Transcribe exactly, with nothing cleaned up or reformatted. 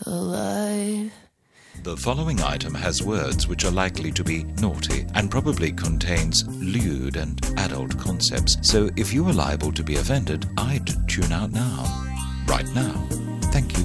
alive. The following item has words which are likely to be naughty and probably contains lewd and adult concepts. So if you are liable to be offended, I'd tune out now. Right now. Thank you.